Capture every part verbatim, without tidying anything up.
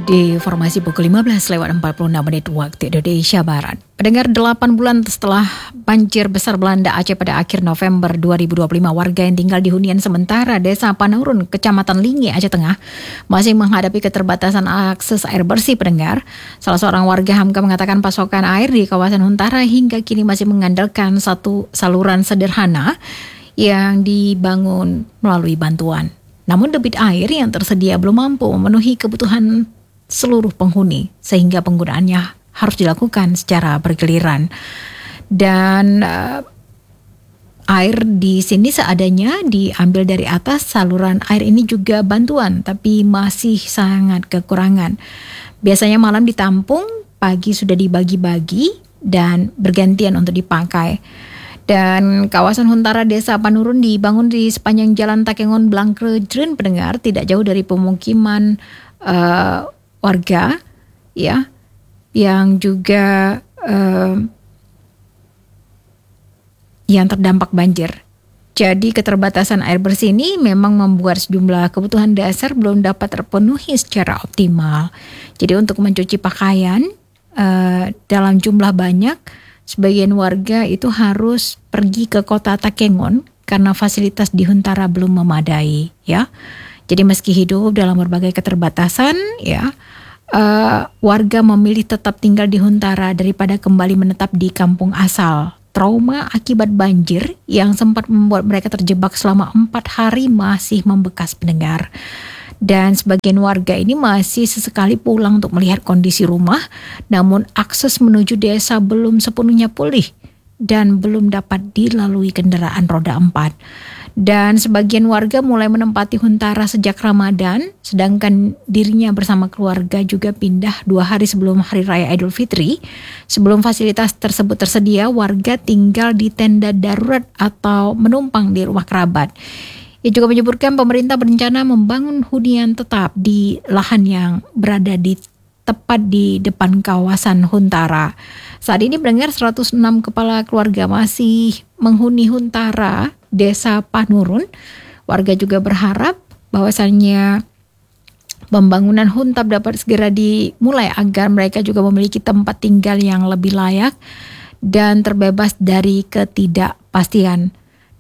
Di formasi pukul lima belas lewat empat puluh enam menit waktu Indonesia Barat. Pendengar, delapan bulan setelah banjir besar melanda Aceh pada akhir November dua ribu dua puluh lima, warga yang tinggal di hunian sementara Desa Panurun, Kecamatan Lingi, Aceh Tengah masih menghadapi keterbatasan akses air bersih. Pendengar, salah seorang warga Hamka mengatakan pasokan air di kawasan Huntara hingga kini masih mengandalkan satu saluran sederhana yang dibangun melalui bantuan. Namun debit air yang tersedia belum mampu memenuhi kebutuhan seluruh penghuni, sehingga penggunaannya harus dilakukan secara bergiliran. Dan uh, air di sini seadanya diambil dari atas. Saluran air ini juga bantuan, tapi masih sangat kekurangan. Biasanya malam ditampung, pagi sudah dibagi-bagi dan bergantian untuk dipakai. Dan kawasan Huntara Desa Panurun dibangun di sepanjang Jalan Takengon Blangkrejren, pendengar, tidak jauh dari pemukiman uh, warga, ya, yang juga uh, yang terdampak banjir. Jadi keterbatasan air bersih ini memang membuat sejumlah kebutuhan dasar belum dapat terpenuhi secara optimal. Jadi untuk mencuci pakaian uh, dalam jumlah banyak, sebagian warga itu harus pergi ke kota Takengon karena fasilitas di Huntara belum memadai, ya. Jadi meski hidup dalam berbagai keterbatasan, ya, uh, warga memilih tetap tinggal di Huntara daripada kembali menetap di kampung asal. Trauma akibat banjir yang sempat membuat mereka terjebak selama empat hari masih membekas, pendengar. Dan sebagian warga ini masih sesekali pulang untuk melihat kondisi rumah, namun akses menuju desa belum sepenuhnya pulih dan belum dapat dilalui kendaraan roda empat. Dan sebagian warga mulai menempati Huntara sejak Ramadan, sedangkan dirinya bersama keluarga juga pindah dua hari sebelum Hari Raya Idul Fitri. Sebelum fasilitas tersebut tersedia, warga tinggal di tenda darurat atau menumpang di rumah kerabat. Ia juga menyebutkan pemerintah berencana membangun hunian tetap di lahan yang berada di tepat di depan kawasan Huntara. Saat ini pendengar, seratus enam kepala keluarga masih menghuni Huntara Desa Panurun. Warga juga berharap bahwasannya pembangunan huntap dapat segera dimulai agar mereka juga memiliki tempat tinggal yang lebih layak dan terbebas dari ketidakpastian.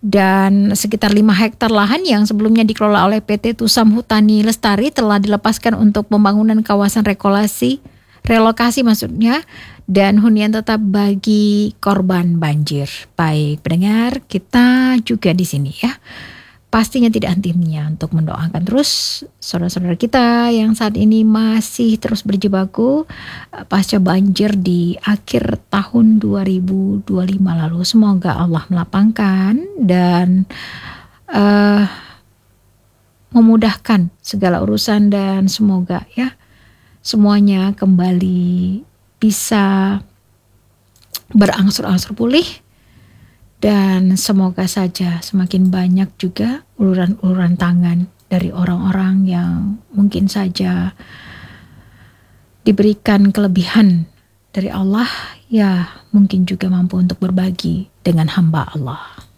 Dan sekitar lima hektar lahan yang sebelumnya dikelola oleh P T Tusam Hutani Lestari telah dilepaskan untuk pembangunan kawasan relokasi, relokasi maksudnya, dan hunian tetap bagi korban banjir. Baik, pendengar, kita juga di sini, ya, pastinya tidak henti-hentinya untuk mendoakan terus saudara-saudara kita yang saat ini masih terus berjibaku pasca banjir di akhir tahun dua ribu dua puluh lima lalu. Semoga Allah melapangkan dan uh, memudahkan segala urusan, dan semoga, ya, semuanya kembali bisa berangsur-angsur pulih. Dan semoga saja semakin banyak juga uluran-uluran tangan dari orang-orang yang mungkin saja diberikan kelebihan dari Allah, ya, mungkin juga mampu untuk berbagi dengan hamba Allah.